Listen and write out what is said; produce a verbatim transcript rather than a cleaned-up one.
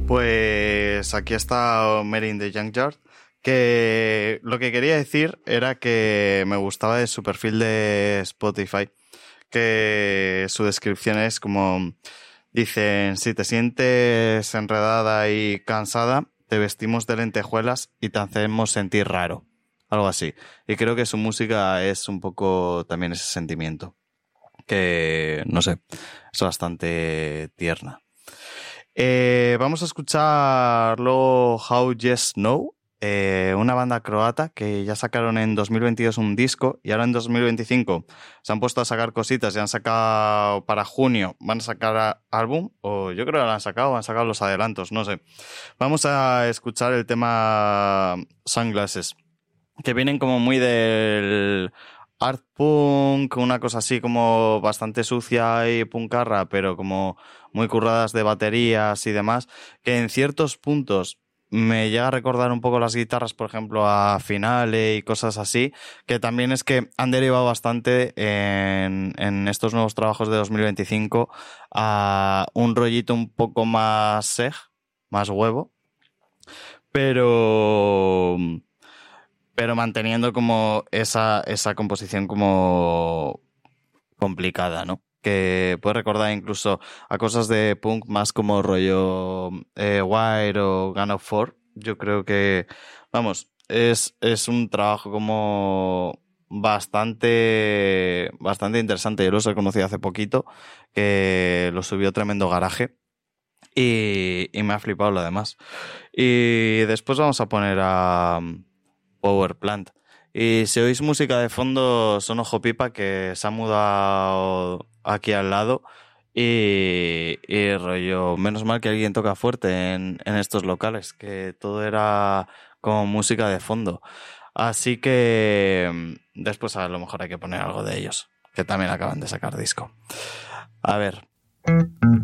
Pues aquí está Mary in the Junkyard, que lo que quería decir era que me gustaba de su perfil de Spotify, que su descripción es como, dicen, si te sientes enredada y cansada, te vestimos de lentejuelas y te hacemos sentir raro, algo así. Y creo que su música es un poco también ese sentimiento, que no sé, es bastante tierna. Eh, vamos a escucharlo How Yes No, eh, una banda croata que ya sacaron en dos mil veintidós un disco y ahora en dos mil veinticinco se han puesto a sacar cositas y han sacado para junio, van a sacar álbum, o yo creo que lo han sacado, han sacado los adelantos, no sé. Vamos a escuchar el tema Sunglasses, que vienen como muy del art punk, una cosa así como bastante sucia y puncarra, pero como muy curradas de baterías y demás, que en ciertos puntos me llega a recordar un poco las guitarras, por ejemplo, a Finale y cosas así, que también es que han derivado bastante en, en estos nuevos trabajos de dos mil veinticinco a un rollito un poco más seg, más huevo, pero... pero manteniendo como esa, esa composición como complicada, ¿no? Que puede recordar incluso a cosas de punk más como rollo eh, Wire o Gun of Four. Yo creo que, vamos, es, es un trabajo como bastante, bastante interesante. Yo los he conocido hace poquito, que lo subió Tremendo Garaje. Y, y me ha flipado lo demás. Y después vamos a poner a Power Plant. Y si oís música de fondo, son Ojo Pipa, que se ha mudado aquí al lado. Y, y rollo, menos mal que alguien toca fuerte en, en estos locales, que todo era como música de fondo. Así que después a lo mejor hay que poner algo de ellos, que también acaban de sacar disco. A ver.